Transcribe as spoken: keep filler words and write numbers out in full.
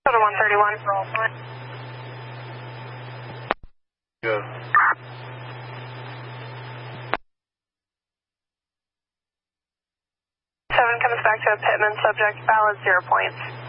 Total one thirty-one. Good. Seven comes back to a Pittman subject, valid zero points.